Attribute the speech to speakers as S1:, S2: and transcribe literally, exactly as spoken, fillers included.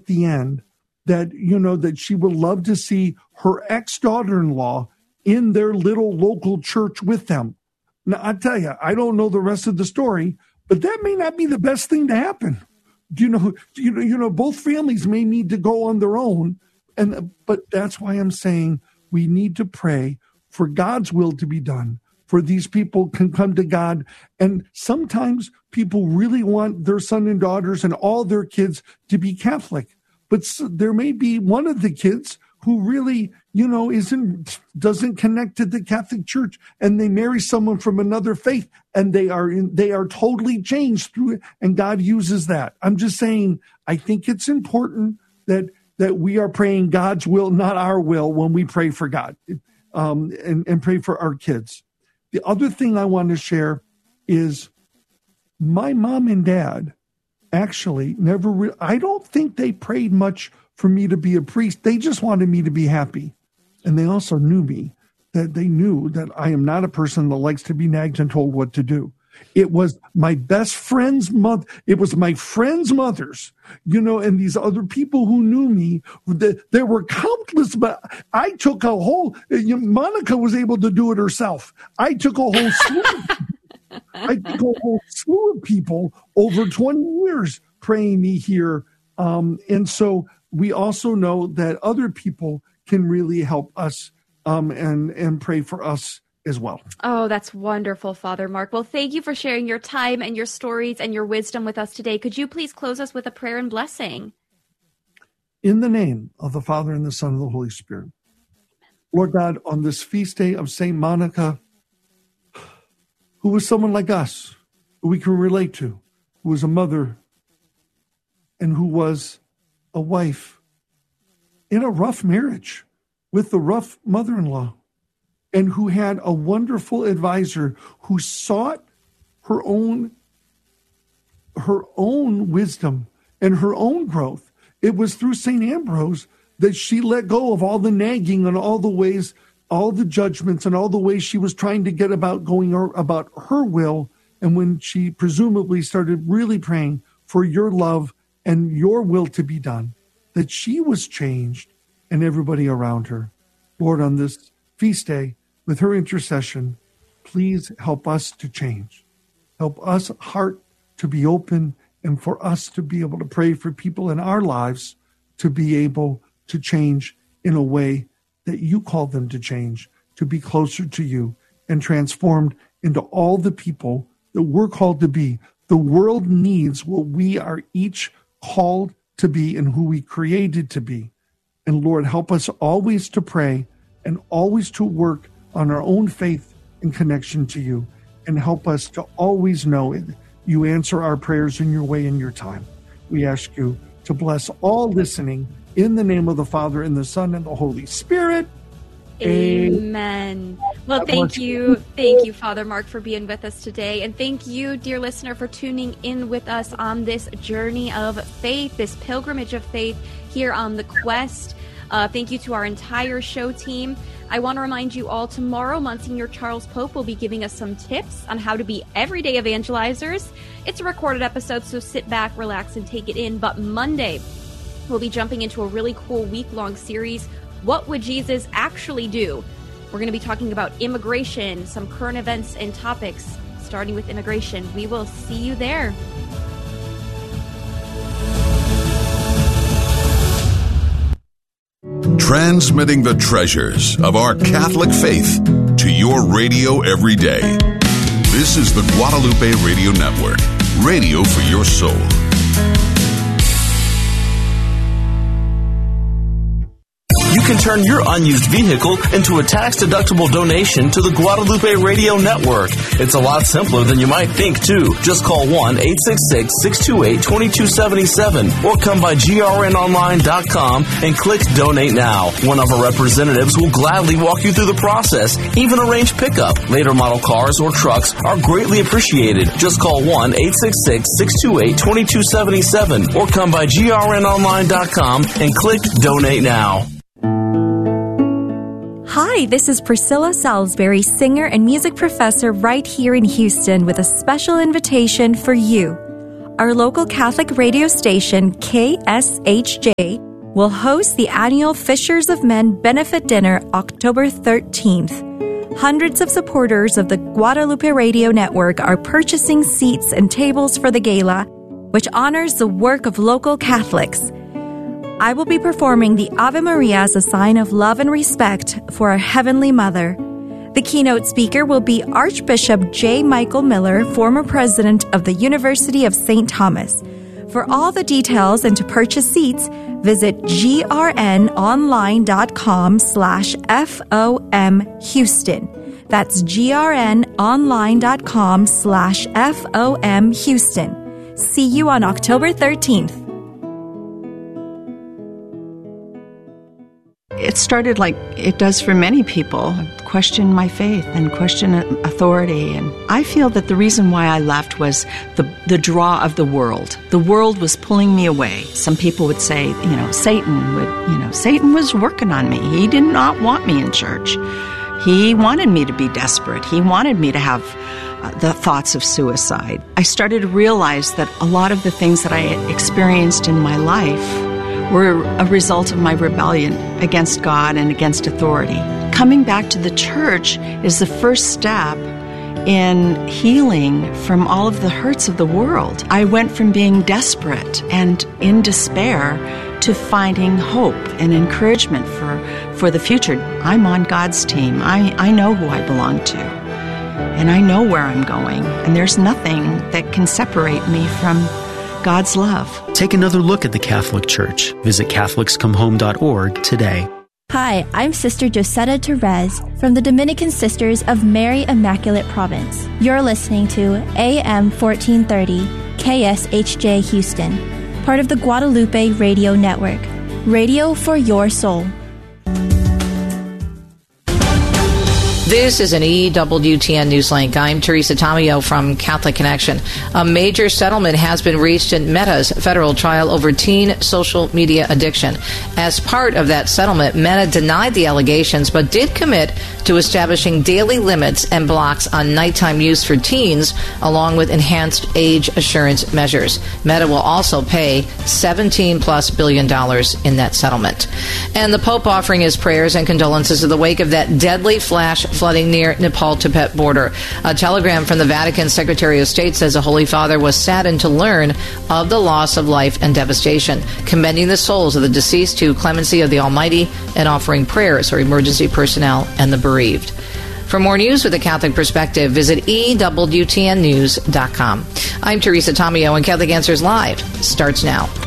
S1: at the end that, you know, that she would love to see her ex-daughter-in-law in their little local church with them. Now, I tell you, I don't know the rest of the story, but that may not be the best thing to happen. You know, you know, you know, both families may need to go on their own. And, but that's why I'm saying we need to pray for God's will to be done, for these people can come to God. And sometimes people really want their son and daughters and all their kids to be Catholic. But there may be one of the kids who really, you know, isn't, doesn't connect to the Catholic Church, and they marry someone from another faith, and they are in, they are totally changed through it, and God uses that. I'm just saying, I think it's important that that we are praying God's will, not our will, when we pray for God, um, and, and pray for our kids. The other thing I want to share is my mom and dad actually never, re- I don't think they prayed much for me to be a priest. They just wanted me to be happy. And they also knew me, that they knew that I am not a person that likes to be nagged and told what to do. It was my best friend's mother. It was my friend's mothers, you know, and these other people who knew me. The, there were countless, but I took a whole, you know, Monica was able to do it herself. I took a whole slew. I took a whole slew of people over twenty years praying me here. Um, and so we also know that other people can really help us um, and, and pray for us as well.
S2: Oh, that's wonderful, Father Mark. Well, thank you for sharing your time and your stories and your wisdom with us today. Could you please close us with a prayer and blessing?
S1: In the name of the Father and the Son and the Holy Spirit. Lord God, on this feast day of Saint Monica, who was someone like us, who we can relate to, who was a mother and who was a wife in a rough marriage with the rough mother-in-law, and who had a wonderful advisor who sought her own, her own wisdom and her own growth. It was through Saint Ambrose that she let go of all the nagging and all the ways, all the judgments and all the ways she was trying to get about going about her will. And when she presumably started really praying for your love and your will to be done, that she was changed and everybody around her. Lord, on this feast day, with her intercession, please help us to change. Help us heart to be open, and for us to be able to pray for people in our lives to be able to change in a way that you call them to change, to be closer to you and transformed into all the people that we're called to be. The world needs what we are each called to be and who we created to be. And Lord, help us always to pray and always to work on our own faith and connection to you, and help us to always know it. You answer our prayers in your way and your time. We ask you to bless all listening in the name of the Father and the Son and the Holy Spirit.
S2: Amen. Well, thank you. Thank you, Father Mark, for being with us today. And thank you, dear listener, for tuning in with us on this journey of faith, this pilgrimage of faith here on The Quest. Uh, thank you to our entire show team. I want to remind you all, tomorrow, Monsignor Charles Pope will be giving us some tips on how to be everyday evangelizers. It's a recorded episode, so sit back, relax, and take it in. But Monday, we'll be jumping into a really cool week-long series, What Would Jesus Actually Do? We're going to be talking about immigration, some current events and topics, starting with immigration. We will see you there.
S3: Transmitting the treasures of our Catholic faith to your radio every day. This is the Guadalupe Radio Network, radio for your soul.
S4: You can turn your unused vehicle into a tax-deductible donation to the Guadalupe Radio Network. It's a lot simpler than you might think, too. Just call one eight six six, six two eight, two two seven seven or come by G R N online dot com and click Donate Now. One of our representatives will gladly walk you through the process, even arrange pickup. Later model cars or trucks are greatly appreciated. Just call one eight six six, six two eight, two two seven seven or come by G R N online dot com and click Donate Now.
S5: Hi, this is Priscilla Salisbury, singer and music professor right here in Houston, with a special invitation for you. our local Catholic radio station, K S H J, will host the annual Fishers of Men Benefit Dinner October thirteenth. Hundreds of supporters of the Guadalupe Radio Network are purchasing seats and tables for the gala, which honors the work of local Catholics. I will be performing the Ave Maria as a sign of love and respect for our Heavenly Mother. The keynote speaker will be Archbishop J. Michael Miller, former president of the University of Saint Thomas. For all the details and to purchase seats, visit grnonline.com slash FOM Houston. That's grnonline.com slash FOM Houston. See you on October thirteenth.
S6: It started like it does for many people, question my faith and question authority. And I feel that the reason why I left was the, the draw of the world. The world was pulling me away. Some people would say, you know, Satan would, you know, Satan was working on me. He did not want me in church. He wanted me to be desperate. He wanted me to have uh, the thoughts of suicide. I started to realize that a lot of the things that I had experienced in my life were a result of my rebellion against God and against authority. Coming back to the church is the first step in healing from all of the hurts of the world. I went from being desperate and in despair to finding hope and encouragement for, for the future. I'm on God's team. I, I know who I belong to, and I know where I'm going, and there's nothing that can separate me from God's love.
S7: Take another look at the Catholic Church. Visit Catholics Come Home dot org today.
S8: Hi, I'm Sister Josetta Terez from the Dominican Sisters of Mary Immaculate Province. You're listening to A M fourteen thirty K S H J Houston, part of the Guadalupe Radio Network. Radio for your soul.
S9: This is an E W T N Newslink. I'm Teresa Tomeo from Catholic Connection. A major settlement has been reached in Meta's federal trial over teen social media addiction. As part of that settlement, Meta denied the allegations but did commit to establishing daily limits and blocks on nighttime use for teens, along with enhanced age assurance measures. Meta will also pay seventeen plus billion dollars in that settlement. And the Pope offering his prayers and condolences in the wake of that deadly flash flooding near Nepal-Tibet border. A telegram from the Vatican Secretary of State says the Holy Father was saddened to learn of the loss of life and devastation, commending the souls of the deceased to clemency of the Almighty and offering prayers for emergency personnel and the bereaved. For more news with a Catholic perspective, visit E W T N news dot com. I'm Teresa Tomeo, and Catholic Answers Live starts now.